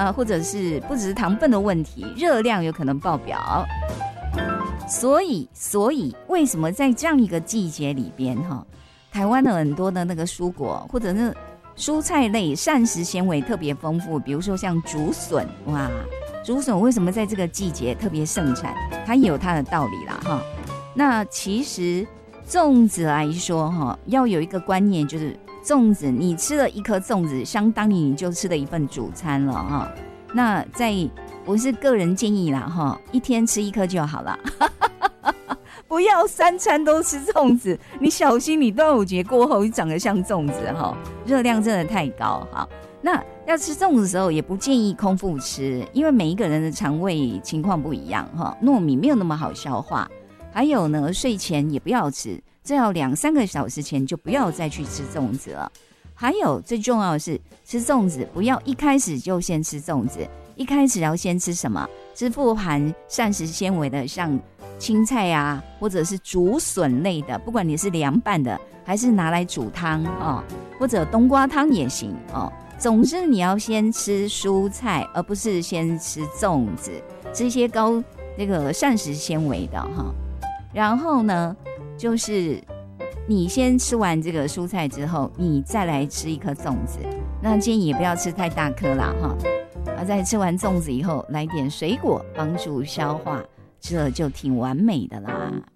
或者是不只是糖分的问题，热量有可能爆表。所以为什么在这样一个季节里边台湾的很多的那个蔬果或者是蔬菜类膳食纤维特别丰富，比如说像竹笋，哇，竹笋为什么在这个季节特别盛产？它也有它的道理啦那其实粽子来说要有一个观念，就是粽子你吃了一颗粽子，相当于你就吃了一份主餐了那我是个人建议啦一天吃一颗就好了不要3餐都吃粽子，你小心你端午节过后你长得像粽子热量真的太高。好，那要吃粽子的时候也不建议空腹吃，因为每一个人的肠胃情况不一样糯米没有那么好消化，还有呢睡前也不要吃，最好2-3个小时前就不要再去吃粽子了。还有最重要的是吃粽子不要一开始就先吃粽子，一开始要先吃什么？吃富含膳食纤维的，像青菜啊，或者是竹笋类的，不管你是凉拌的还是拿来煮汤或者冬瓜汤也行总之你要先吃蔬菜，而不是先吃粽子，吃一些高那个膳食纤维的然后呢就是你先吃完这个蔬菜之后，你再来吃一颗粽子，那建议也不要吃太大颗啦在吃完粽子以后来点水果帮助消化，这就挺完美的啦。